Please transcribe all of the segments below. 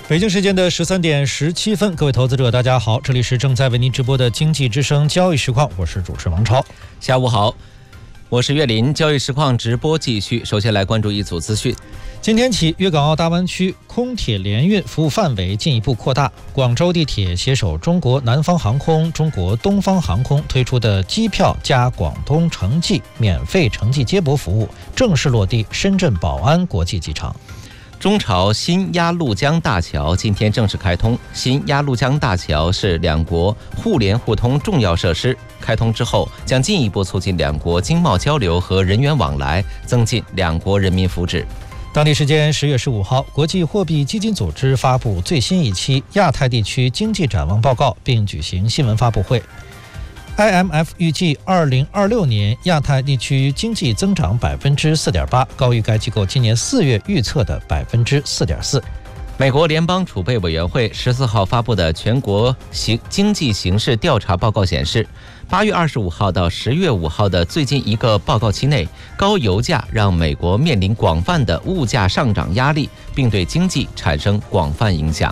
北京时间的13点17分，各位投资者大家好，这里是正在为您直播的经济之声交易实况，我是主持王超。 下午好，我是岳林。交易实况直播继续，首先来关注一组资讯。 今天起，粤港澳大湾区空铁联运服务范围进一步扩大。广州地铁携手中国南方航空、中国东方航空推出的机票加广东城际免费城际接驳服务正式落地深圳宝安国际机场。 中朝新鸭绿江大桥今天正式开通。新鸭绿江大桥是两国互联互通重要设施，开通之后将进一步促进两国经贸交流和人员往来，增进两国人民福祉。 当地时间10月15号，国际货币基金组织发布最新一期亚太地区经济展望报告，并举行新闻发布会。IMF 预计2026年亚太地区经济增长 4.8%， 高于该机构今年4月预测的 4.4%。 美国联邦储备委员会14号发布的全国经济形势调查报告显示，8月25号到10月5号的最近一个报告期内，高油价让美国面临广泛的物价上涨压力，并对经济产生广泛影响。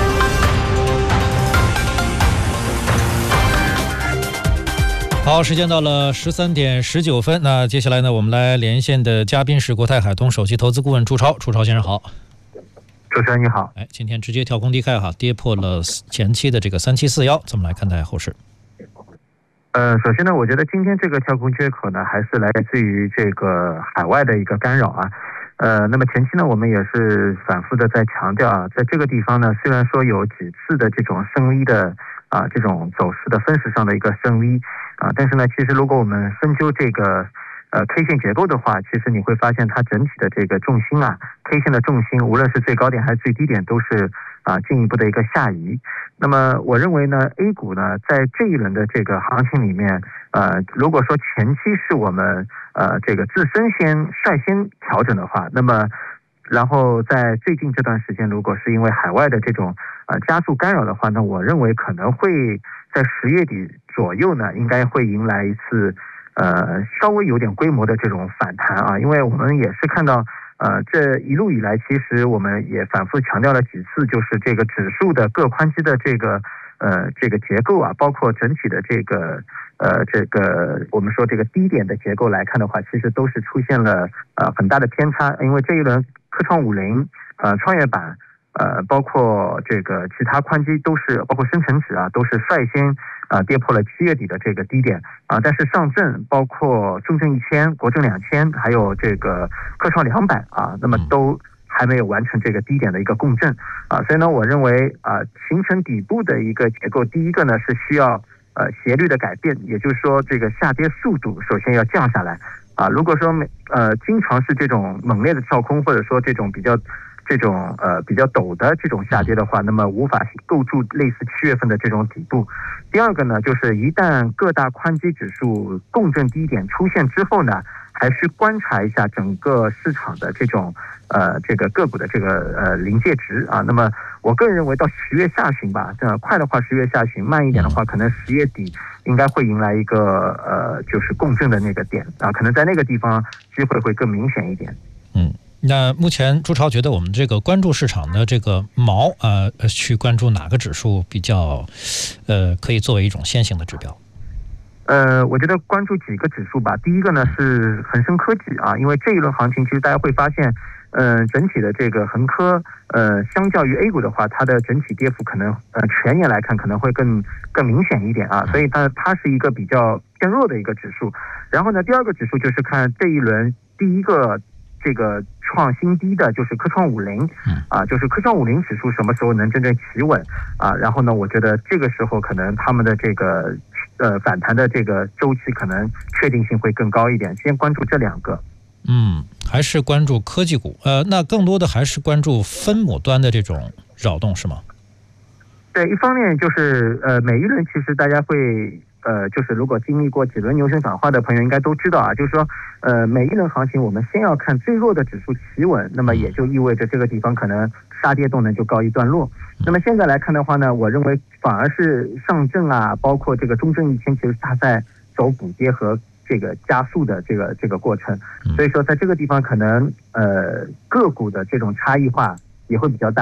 好，时间到了13点19分。那接下来呢，我们来连线的嘉宾是国泰海通首席投资顾问朱超。朱超先生好。 主持人你好。 今天直接跳空低开哈，跌破了前期的这个3741，怎么来看待后市？ 首先呢，我觉得今天这个跳空缺口呢，还是来自于这个海外的一个干扰啊。那么前期呢，我们也是反复的在强调啊，在这个地方呢，虽然说有几次的这种升 V 的这种走势的分时上的一个升 V 但是呢，其实如果我们深究这个K 线结构的话，其实你会发现它整体的这个重心K 线的重心，无论是最高点还是最低点，都是进一步的一个下移。那么我认为呢 ，A 股呢在这一轮的这个行情里面，如果说前期是我们这个自身率先调整的话，那么然后在最近这段时间，如果是因为海外的这种加速干扰的话，那我认为可能会在10月底左右呢，应该会迎来一次稍微有点规模的这种反弹因为我们也是看到这一路以来，其实我们也反复强调了几次，就是这个指数的各宽基的这个结构包括整体的这个我们说这个低点的结构来看的话，其实都是出现了很大的偏差。因为这一轮科创50创业板包括这个其他宽基都是，包括深成指都是率先跌破了7月底的这个低点但是上证包括中证1000、国证2000还有这个科创200那么都还没有完成这个低点的一个共振所以呢，我认为形成底部的一个结构，第一个呢是需要斜率的改变，也就是说这个下跌速度首先要降下来如果说经常是这种猛烈的跳空，或者说这种比较陡的这种下跌的话，那么无法构筑类似7月份的这种底部。第二个呢，就是一旦各大宽基指数共振低点出现之后呢，还需观察一下整个市场的这种这个个股的这个临界值那么我个人认为到10月下旬吧，快的话10月下旬，慢一点的话可能10月底应该会迎来一个就是共振的那个点可能在那个地方机会会更明显一点。 那目前朱超觉得我们这个关注市场的这个去关注哪个指数比较可以作为一种先行的指标？ 我觉得关注几个指数吧。第一个呢是恒生科技因为这一轮行情其实大家会发现整体的这个恒科相较于 A 股的话，它的整体跌幅可能全年来看可能会更明显一点所以它是一个比较偏弱的一个指数。然后呢，第二个指数就是看这一轮第一个这个创新低的就是科创50就是科创50指数什么时候能真正企稳然后呢，我觉得这个时候可能他们的这个反弹的这个周期可能确定性会更高一点。先关注这两个。 还是关注科技股那更多的还是关注分母端的这种扰动是吗？ 对，一方面就是每一轮其实大家会就是如果经历过几轮牛熊转化的朋友应该都知道就是说每一轮行情我们先要看最弱的指数企稳，那么也就意味着这个地方可能杀跌动能就告一段落。那么现在来看的话呢，我认为反而是上证包括这个中证1000，其实它在走补跌和这个加速的这个过程，所以说在这个地方可能个股的这种差异化也会比较大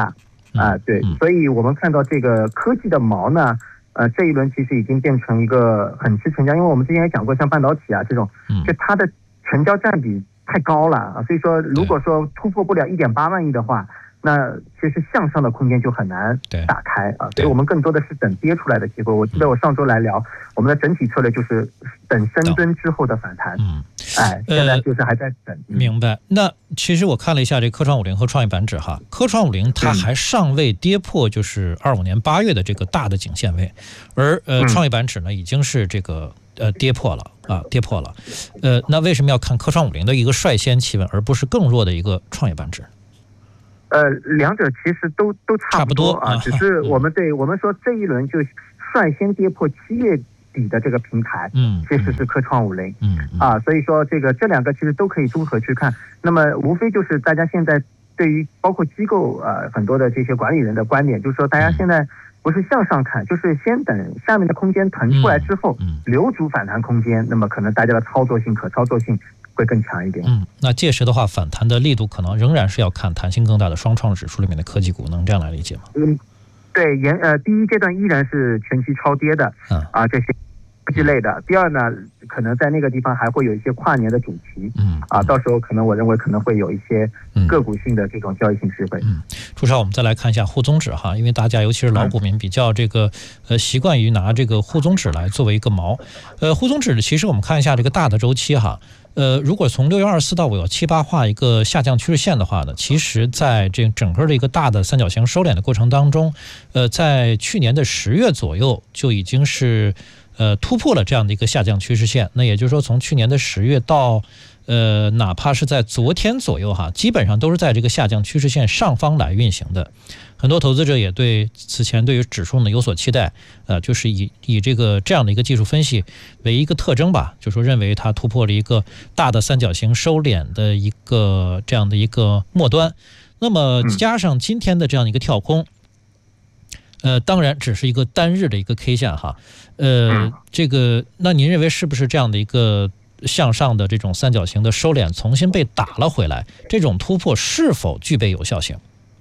对，所以我们看到这个科技的毛呢，这一轮其实已经变成一个很吃成交，因为我们之前也讲过，像半导体啊这种，就它的成交占比太高了啊，所以说如果说突破不了1.8万亿的话，那其实向上的空间就很难打开啊，所以我们更多的是等跌出来的机会。我记得我上周来聊，我们的整体策略就是等深蹲之后的反弹。现在就是还在等。 明白。那其实我看了一下这科创50和创业板指哈，科创50它还尚未跌破就是25年8月的这个大的颈线位，而创业板指呢已经是这个跌破了。那为什么要看科创50的一个率先企稳，而不是更弱的一个创业板指？ 两者其实都差不多啊，只是我们说这一轮就率先跌破7月底的这个平台，其实是科创50，所以说这两个其实都可以综合去看。那么无非就是大家现在对于包括机构很多的这些管理人的观点，就是说大家现在不是向上看，就是先等下面的空间腾出来之后，留足反弹空间，那么可能大家的可操作性会更强一点。 那届时的话，反弹的力度可能仍然是要看弹性更大的双创指数里面的科技股，能这样来理解吗？ 对，第一阶段依然是全期超跌的，这些科技类的。第二呢，可能在那个地方还会有一些跨年的主题，到时候可能我认为可能会有一些个股性的这种交易性机会。 朱超，我们再来看一下沪综指哈，因为大家尤其是老股民比较习惯于拿这个沪综指来作为一个锚。沪综指其实我们看一下这个大的周期哈。如果从6月24到5月7、8画一个下降趋势线的话呢，其实在这整个的一个大的三角形收敛的过程当中，在去年的10月左右就已经是突破了这样的一个下降趋势线。那也就是说，从去年的10月到哪怕是在昨天左右哈，基本上都是在这个下降趋势线上方来运行的。很多投资者也对此前对于指数呢有所期待，就是以这样的一个技术分析为一个特征吧，就说认为它突破了一个大的三角形收敛的一个这样的一个末端。那么加上今天的这样一个跳空，当然只是一个单日的一个 K 线哈，那您认为是不是这样的一个向上的这种三角形的收敛重新被打了回来？这种突破是否具备有效性？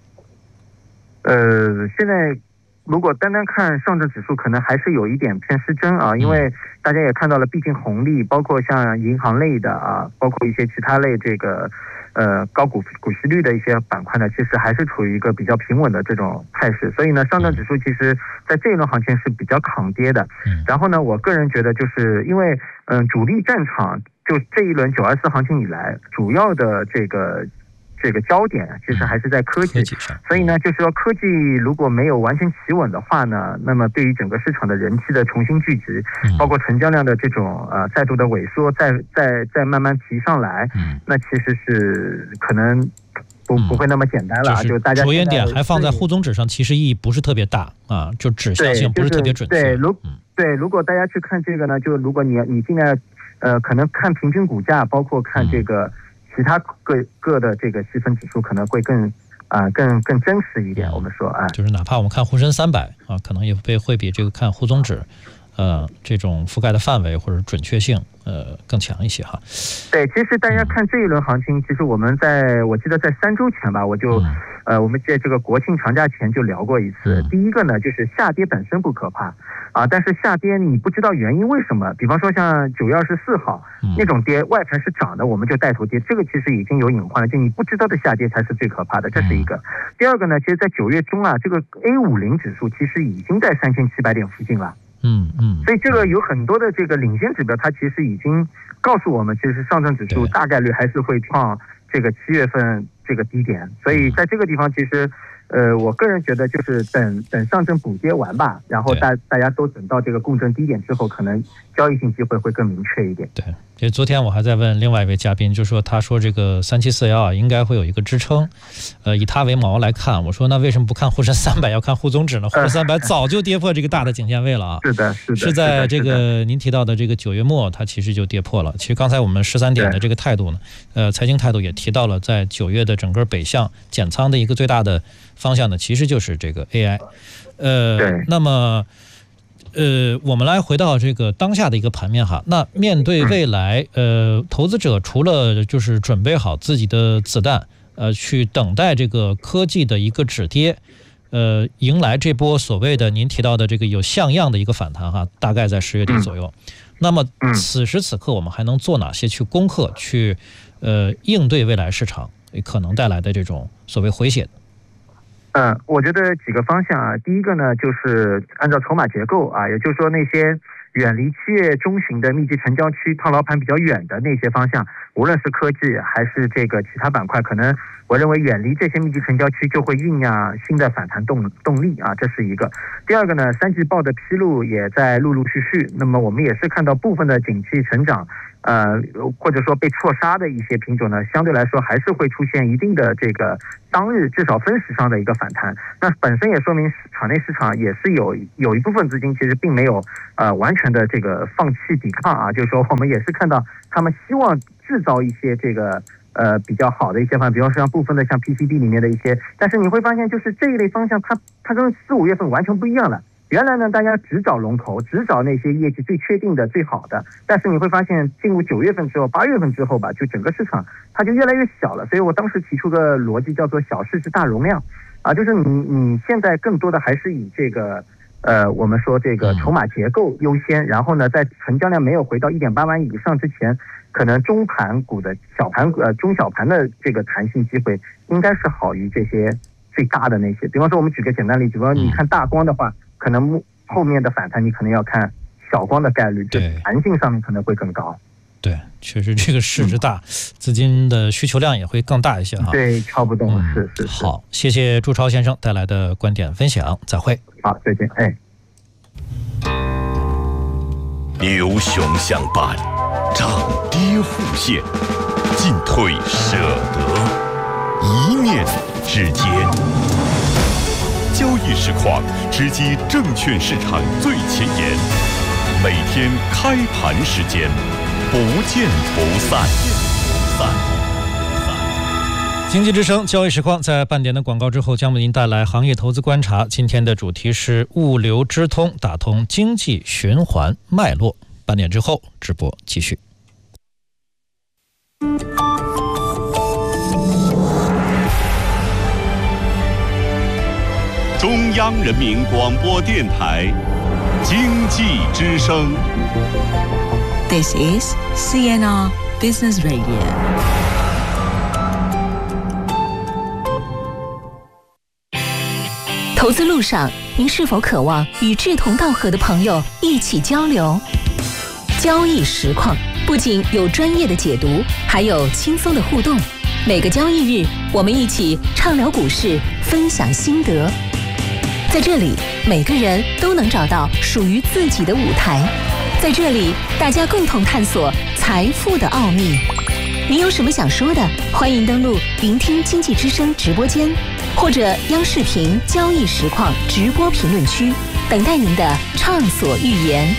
现在如果单单看上证指数，可能还是有一点偏失真啊，因为大家也看到了，毕竟红利包括像银行类的包括一些其他类高股息率的一些板块呢，其实还是处于一个比较平稳的这种态势。所以呢，上证指数其实在这一轮行情是比较抗跌的。然后呢，我个人觉得就是因为主力战场就这一轮924行情以来，主要的这个焦点其实还是在科技上， 所以呢，就是说科技如果没有完全企稳的话呢，那么对于整个市场的人气的重新聚集，包括成交量的这种再度的萎缩，再慢慢提上来，那其实是可能不会那么简单了。就大家着眼点还放在沪综指上，其实意义不是特别大啊，就指向性不是特别准确。 如果大家去看这个呢，就如果你现在可能看平均股价，包括看这个。其他各的这个细分指数可能会更真实一点。我们说就是哪怕我们看沪深300可能也会比这个看沪综指这种覆盖的范围或者准确性更强一些哈。 对，其实大家看这一轮行情，其实我记得在3周前吧，我们在这个国庆长假前就聊过一次。第一个呢，就是下跌本身不可怕但是下跌你不知道原因为什么，比方说像9月24号那种跌，外盘是涨的，我们就带头跌，这个其实已经有隐患了，就你不知道的下跌才是最可怕的，这是一个。第二个呢，其实在9月中这个 A50 指数其实已经在3700点附近了。所以这个有很多的这个领先指标，它其实已经告诉我们，其实上证指数大概率还是会创这个7月份这个低点。所以在这个地方，其实我个人觉得就是等上证补跌完吧，然后大家都等到这个共振低点之后，可能交易性机会会更明确一点。 对，其实昨天我还在问另外一位嘉宾，就说他说这个3741应该会有一个支撑，以它为锚来看，我说那为什么不看沪深300，要看沪综指呢？沪深300早就跌破这个大的颈线位了啊。是在这个您提到的这个9月末，它其实就跌破了。其实刚才我们13点的这个态度呢，财经态度也提到了，在9月的整个北向减仓的一个最大的方向呢，其实就是这个 AI。那么我们来回到这个当下的一个盘面哈。那面对未来，投资者除了就是准备好自己的子弹，去等待这个科技的一个止跌， 迎来这波所谓的您提到的这个有像样的一个反弹哈，大概在10月底左右。那么此时此刻我们还能做哪些去攻克，去应对未来市场可能带来的这种所谓回血？ 我觉得几个方向啊。第一个呢，就是按照筹码结构啊，也就是说那些远离7月中旬的密集成交区套牢盘比较远的那些方向，无论是科技还是这个其他板块，可能我认为远离这些密集成交区就会酝酿新的反弹动力啊，这是一个。第二个呢，3季报的披露也在陆续，那么我们也是看到部分的景气成长或者说被错杀的一些品种呢，相对来说还是会出现一定的这个当日至少分时上的一个反弹。那本身也说明场内市场也是有一部分资金其实并没有完全的这个放弃抵抗啊，就是说我们也是看到他们希望制造一些这个比较好的一些方向，比方说像部分的像 PCB 里面的一些，但是你会发现就是这一类方向它跟4、5月份完全不一样了。原来呢，大家只找龙头，只找那些业绩最确定的、最好的。但是你会发现，进入9月份之后、8月份之后吧，就整个市场它就越来越小了。所以我当时提出个逻辑叫做小市值大容量，啊，就是你现在更多的还是以这个我们说这个筹码结构优先，然后呢，在成交量没有回到1.8万亿以上之前，可能中盘股的中小盘的这个弹性机会应该是好于这些最大的那些。比方说，我们举个简单例子，比方说你看大光的话。可能后面的反弹你可能要看小光的概率，对，弹性上面可能会更高。 对，确实这个市值大，资金的需求量也会更大一些哈。 对，撬不动，是。 好，谢谢朱超先生带来的观点分享，再会。 好，再见。 牛熊相伴，涨跌互现，进退舍得，一念之间。交易实况直击证券市场最前沿，每天开盘时间不见不散。 经济之声交易实况在半点的广告之后，将为您带来行业投资观察。今天的主题是物流之通，打通经济循环脉络。半点之后直播继续。 中央人民广播电台经济之声。 This is CNR Business Radio。 投资路上，您是否渴望与志同道合的朋友一起交流？交易实况不仅有专业的解读，还有轻松的互动。每个交易日，我们一起畅聊股市，分享心得。在这里，每个人都能找到属于自己的舞台。在这里，大家共同探索财富的奥秘。您有什么想说的？欢迎登录聆听经济之声直播间，或者央视频交易实况直播评论区，等待您的畅所欲言。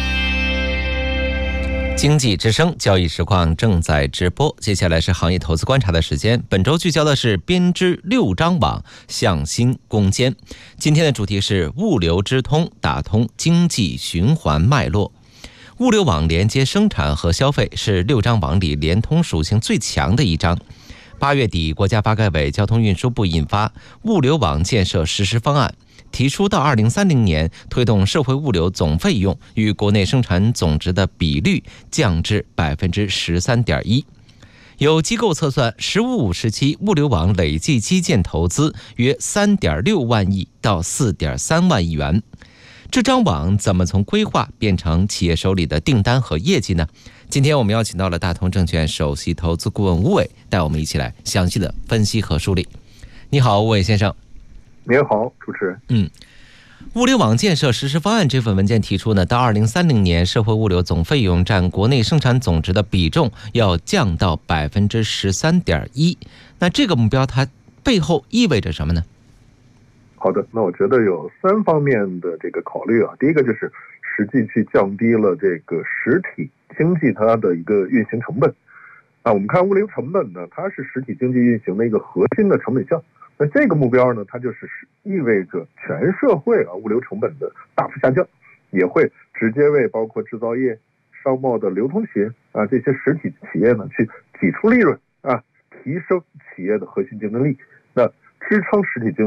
经济之声交易实况正在直播，接下来是行业投资观察的时间。本周聚焦的是编织6张网向新攻坚。今天的主题是物流之通，打通经济循环脉络。物流网连接生产和消费，是6张网里联通属性最强的一张。8月底，国家发改委、交通运输部印发物流网建设实施方案，提出到2030年推动社会物流总费用与国内生产总值的比率降至13.1%。有机构测算，“15+5”时期物流网累计基建投资约3.6万亿到4.3万亿元。这张网怎么从规划变成企业手里的订单和业绩呢？今天我们邀请到了大同证券首席投资顾问吴伟，带我们一起来详细的分析和梳理。你好，吴伟先生。 您好，主持人。 物流网建设实施方案这份文件提出呢，到2030年，社会物流总费用占国内生产总值的比重要降到13.1%。那这个目标它背后意味着什么呢？ 好的，那我觉得有3方面的这个考虑啊。第一个就是实际去降低了这个实体经济它的一个运行成本啊。我们看物流成本呢，它是实体经济运行的一个核心的成本项。那这个目标呢，它就是意味着全社会物流成本的大幅下降，也会直接为包括制造业、商贸的流通企业这些实体企业呢去挤出利润提升企业的核心竞争力，那支撑实体经济，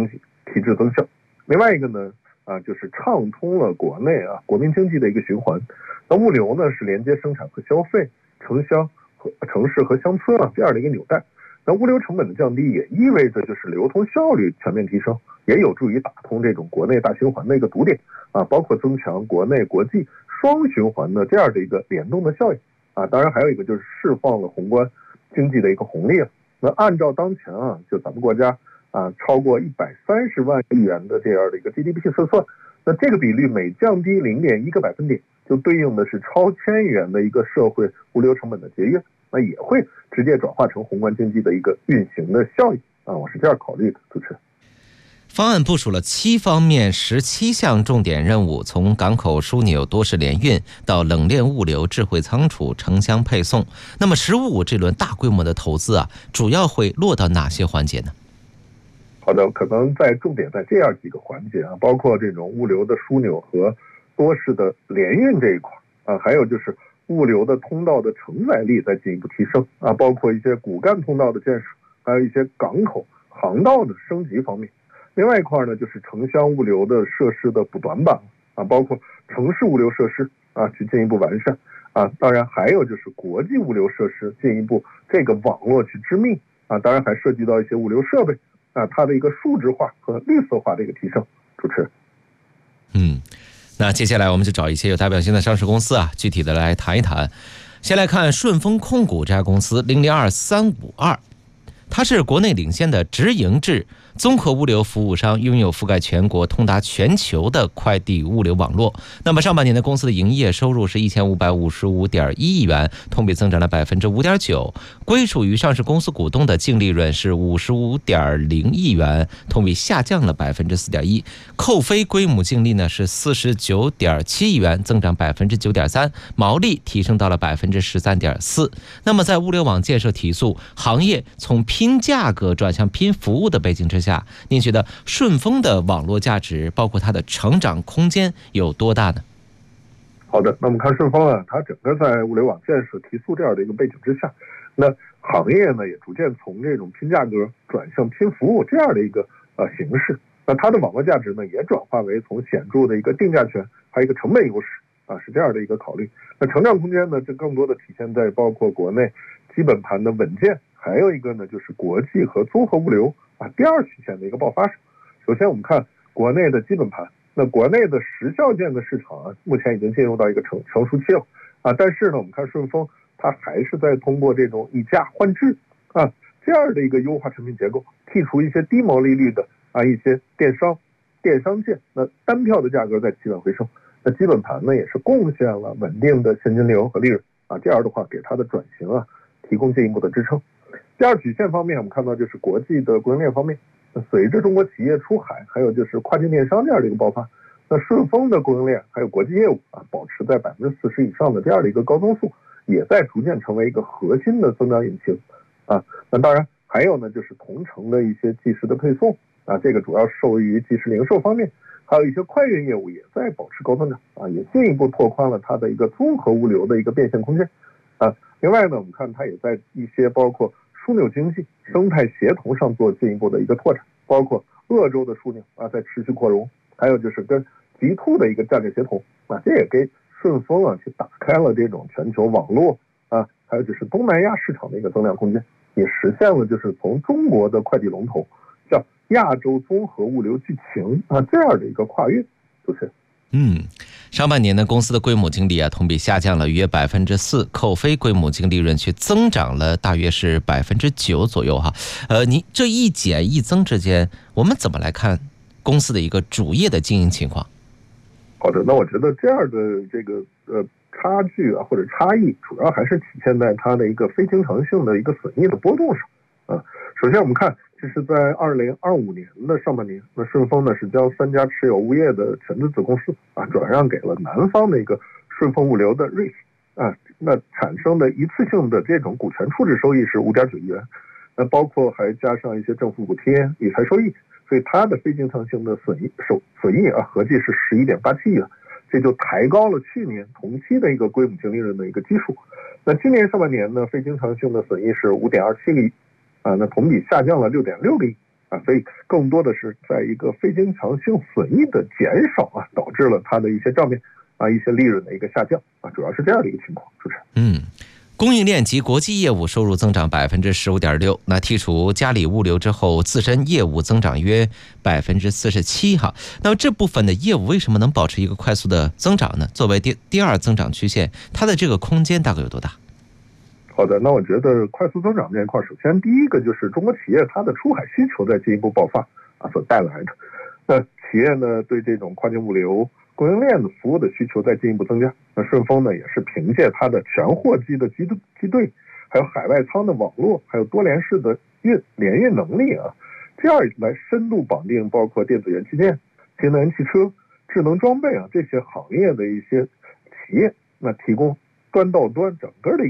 提质增效。另外一个呢就是畅通了国内国民经济的一个循环。那物流呢是连接生产和消费、城乡和城市和乡村这样的一个纽带。那物流成本的降低也意味着就是流通效率全面提升，也有助于打通这种国内大循环的一个堵点包括增强国内国际双循环的这样的一个联动的效应当然还有一个就是释放了宏观经济的一个红利那按照当前就咱们国家超过130万亿元的这样的一个 GDP 测算，那这个比率每降低0.1个百分点，就对应的是超千亿元的一个社会物流成本的节约，那也会直接转化成宏观经济的一个运行的效益我是这样考虑的。主持人， 方案部署了7方面17项重点任务，从港口枢纽多式联运到冷链物流、智慧仓储、城乡配送。那么“15”这轮大规模的投资主要会落到哪些环节呢？ 好的，可能重点在这样几个环节包括这种物流的枢纽和多式的联运这一块还有就是物流的通道的承载力在进一步提升包括一些骨干通道的建设，还有一些港口航道的升级方面。另外一块呢，就是城乡物流的设施的补短板包括城市物流设施去进一步完善当然还有就是国际物流设施进一步这个网络去织密当然还涉及到一些物流设备它的一个数字化和绿色化的一个提升。主持人， 那接下来我们就找一些有代表性的上市公司具体的来谈一谈。先来看顺丰控股这家公司002352，它是国内领先的直营制综合物流服务商，拥有覆盖全国、通达全球的快递物流网络。那么上半年的公司的营业收入是1555.1亿元，同比增长了5.9%，归属于上市公司股东的净利润是55.0亿元，同比下降了4.1%，扣非归母净利呢是49.7亿元，增长9.3%，毛利提升到了13.4%。那么在物流网建设提速，行业从拼价格转向拼服务的背景之下，您觉得顺丰的网络价值，包括它的成长空间有多大呢？ 好的，那我们看顺丰它整个在物流网建设提速这样的一个背景之下，那行业呢也逐渐从这种拼价格转向拼服务这样的一个形式。那它的网络价值呢也转化为从显著的一个定价权，还有一个成本优势是这样的一个考虑。那成长空间呢，这更多的体现在包括国内基本盘的稳健，还有一个呢就是国际和综合物流第二曲线的一个爆发上。首先我们看国内的基本盘，那国内的时效件的市场目前已经进入到一个成熟期了但是呢我们看顺丰它还是在通过这种以价换质这样的一个优化产品结构，剔除一些低毛利率的一些电商件，那单票的价格在起稳回升，那基本盘呢也是贡献了稳定的现金流和利润这样的话给它的转型提供进一步的支撑。第二曲线方面，我们看到就是国际的供应链方面，随着中国企业出海，还有就是跨境电商这样的一个爆发，那顺丰的供应链还有国际业务保持在40%以上的这样的一个高增速，也在逐渐成为一个核心的增长引擎那当然还有呢就是同城的一些即时的配送这个主要受益于即时零售方面，还有一些快运业务也在保持高增长也进一步拓宽了它的一个综合物流的一个变现空间另外呢我们看它也在一些包括枢纽经济、生态协同上做进一步的一个拓展，包括鄂州的枢纽在持续扩容，还有就是跟G2的一个战略协同这也给顺丰去打开了这种全球网络还有就是东南亚市场的一个增量空间，也实现了就是从中国的快递龙头叫亚洲综合物流巨擎这样的一个跨越。就是上半年呢，公司的归母净利同比下降了约4%，扣非归母净利润却增长了大约是9%左右您这一减一增之间，我们怎么来看公司的一个主业的经营情况？ 好的，那我觉得这样的这个差距或者差异，主要还是体现在它的一个非经常性的一个损益的波动上首先我们看这是在2025年的上半年，那顺丰呢是将3家持有物业的全资子公司转让给了南方的一个顺丰物流的 REIT那产生的一次性的这种股权处置收益是5.9亿元，那包括还加上一些政府补贴、理财收益，所以它的非经常性的损益合计是11.87亿元，这就抬高了去年同期的一个归母净利润的一个基数。那今年上半年呢，非经常性的损益是5.27亿那同比下降了6.6个亿所以更多的是在一个非经常性损益的减少导致了它的一些账面一些利润的一个下降主要是这样的一个情况。主持人， 供应链及国际业务收入增长15.6%，那剔除嘉里物流之后，自身业务增长约47%哈。那么这部分的业务为什么能保持一个快速的增长呢？作为第二增长曲线，它的这个空间大概有多大？ 好的，那我觉得快速增长这一块，首先第一个就是中国企业它的出海需求在进一步爆发所带来的。那企业呢对这种跨境物流供应链的服务的需求在进一步增加。那顺丰呢也是凭借它的全货机的机队，还有海外仓的网络，还有多联式的联运能力这样来深度绑定包括电子元器件、新能源汽车、智能装备这些行业的一些企业，那提供端到端整个的一个